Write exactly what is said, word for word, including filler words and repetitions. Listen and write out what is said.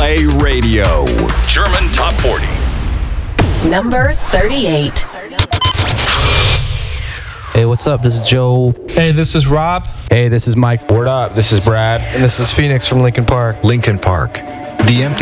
Play Radio. German Top forty. Number thirty-eight. Hey, what's up? This is Joe. Hey, this is Rob. Hey, this is Mike. Word up, this is Brad. And this is Phoenix from Linkin Park. Linkin Park. The empty